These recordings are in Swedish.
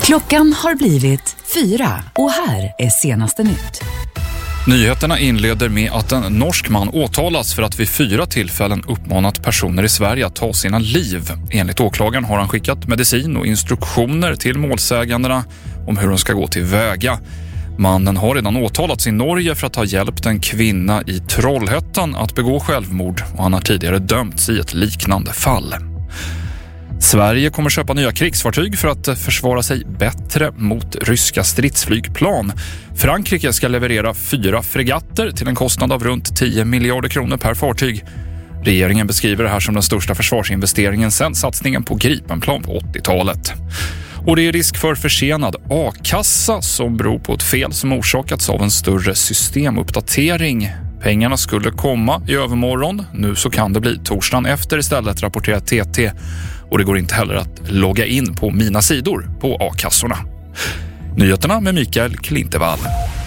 Klockan har blivit 4 och här är senaste nytt. Nyheterna inleder med att en norsk man åtalas för att vid 4 tillfällen uppmanat personer i Sverige att ta sina liv. Enligt åklagaren har han skickat medicin och instruktioner till målsägandena om hur de ska gå till väga. Mannen har redan åtalats i Norge för att ha hjälpt en kvinna i Trollhättan att begå självmord och han har tidigare dömts i ett liknande fall. Sverige kommer köpa nya krigsfartyg för att försvara sig bättre mot ryska stridsflygplan. Frankrike ska leverera 4 fregatter till en kostnad av runt 10 miljarder kronor per fartyg. Regeringen beskriver det här som den största försvarsinvesteringen sedan satsningen på Gripenplan på 80-talet. Och det är risk för försenad a-kassa som beror på ett fel som orsakats av en större systemuppdatering. Pengarna skulle komma i övermorgon. Nu så kan det bli torsdagen efter istället, rapporterar TT. Och det går inte heller att logga in på mina sidor på a-kassorna. Nyheterna med Mikael Klintevall.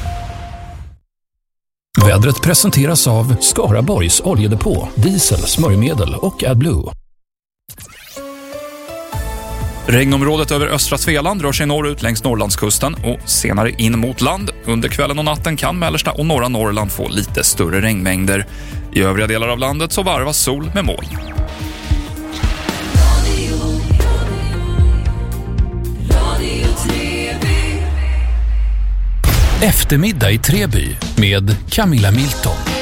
Vädret presenteras av Skaraborgs oljedepå, diesel, smörjmedel och AdBlue. Regnområdet över östra Svealand rör sig norrut längs Norrlandskusten och senare in mot land. Under kvällen och natten kan mellersta och norra Norrland få lite större regnmängder. I övriga delar av landet så varvas sol med moln. Eftermiddag i Treby med Camilla Milton.